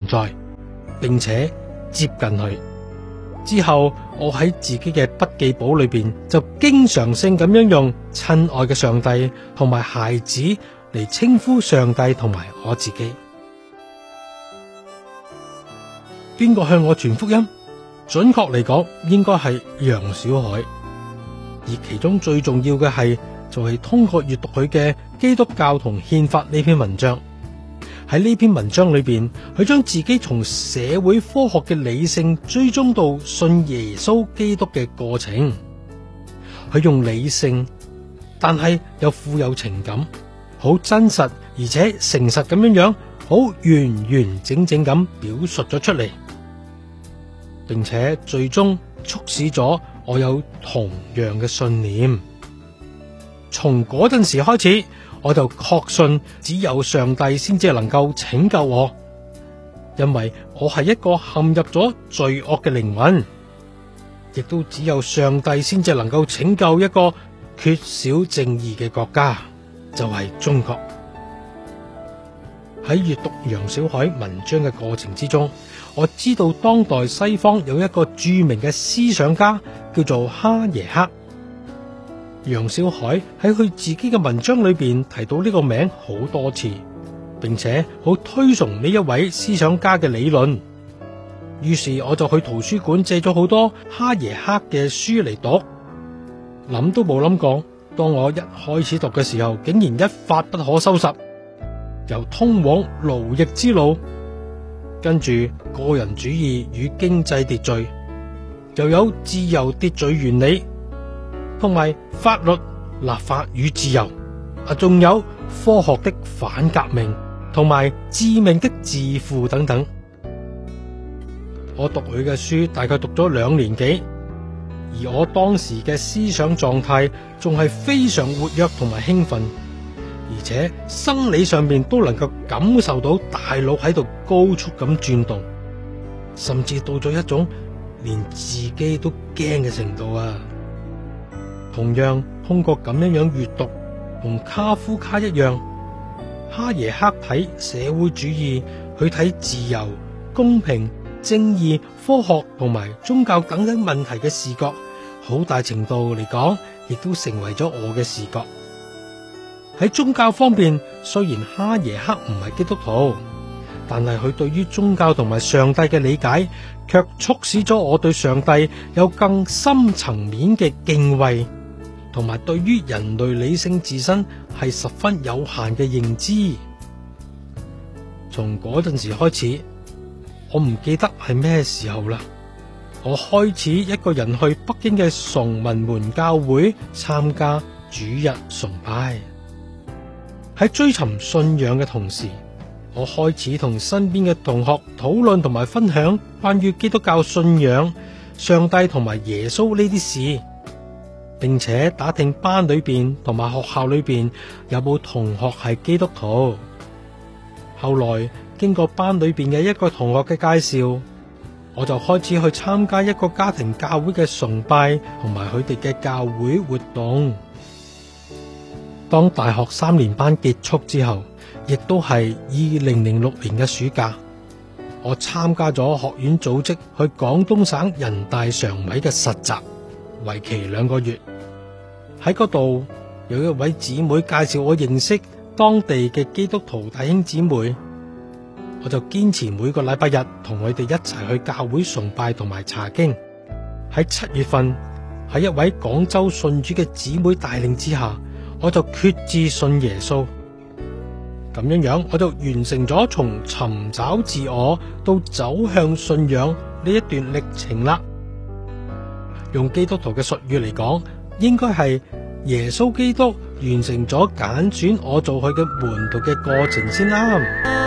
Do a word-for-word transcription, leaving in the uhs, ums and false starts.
在，並且接近佢。之後我喺自己嘅筆記簿裏邊就經常性咁樣用親愛嘅上帝同埋孩子嚟稱呼上帝同埋我自己。邊個向我傳福音？準確嚟講，應該係楊小海。而其中最重要嘅係，就係通過閱讀佢嘅《基督教同憲法》呢篇文章。喺呢篇文章裏邊，佢將自己從社會科學嘅理性追蹤到信耶穌基督嘅過程。佢用理性，但係又富有情感，好真實而且誠實咁樣樣，好完完整整咁表述咗出嚟，並且最終促使咗我有同樣嘅信念。從嗰陣時開始，我就確信只有上帝先至能夠拯救我，因為我係一個陷入咗罪惡嘅靈魂，亦都只有上帝先至能夠拯救一個缺少正義嘅國家，就係中國。喺閱讀楊小海文章嘅過程之中，我知道當代西方有一個著名嘅思想家叫做哈耶克。楊小海喺佢自己嘅文章裏邊提到呢個名好多次，並且好推崇呢一位思想家嘅理論。於是我就去圖書館借咗好多哈耶克嘅書嚟讀，諗都冇諗過，當我一開始讀嘅時候，竟然一發不可收拾。由通往奴役之路，跟住個人主義與經濟秩序，又有自由秩序原理，同埋法律立法與自由，啊，仲有科學的反革命，同埋致命的自負等等。我讀佢嘅書大概讀咗兩年幾，而我當時嘅思想狀態仲係非常活躍同埋興奮，而且生理上面都能夠感受到大腦喺度高速咁轉動，甚至到咗一種連自己都驚嘅程度啊！同樣通過咁樣樣閱讀，同卡夫卡一樣，哈耶克睇社會主義，去睇自由、公平、正義、科學同埋宗教等等問題嘅視覺，好大程度嚟講，亦都成為咗我嘅視覺。喺宗教方面，雖然哈耶克唔係基督徒，但係佢對於宗教同埋上帝嘅理解，卻促使咗我對上帝有更深層面嘅敬畏，同埋對於人類理性自身係十分有限嘅認知。從嗰陣時開始，我唔記得係咩時候啦，我開始一個人去北京嘅崇文門教會參加主日崇拜。喺追尋信仰嘅同時，我開始同身邊嘅同學討論同埋分享關於基督教信仰、上帝同埋耶穌呢啲事，並且打聽班裏邊同埋學校裏邊有冇同學係基督徒。後來經過班裏邊嘅一個同學嘅介紹，我就開始去參加一個家庭教會嘅崇拜同埋佢哋嘅教會活動。當大學三年班結束之後，亦都係二零零六年嘅暑假，我參加咗學院組織去廣東省人大常委嘅實習，為期兩個月。喺嗰度有一位姊妹介紹我認識當地嘅基督徒弟兄姊妹，我就堅持每個禮拜日同佢哋一齊去教會崇拜同埋查經。喺七月份，喺一位廣州信主嘅姊妹帶領之下，我就決志信耶穌。咁樣樣，我就完成咗從尋找自我到走向信仰呢一段歷程啦。用基督徒嘅術語嚟講，應該係耶穌基督完成咗揀選我做佢嘅門徒嘅過程先啱。